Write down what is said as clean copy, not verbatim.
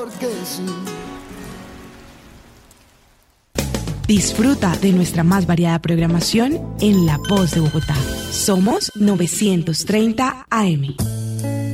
Porque sí. Disfruta de nuestra más variada programación en La Voz de Bogotá. Somos 930 AM.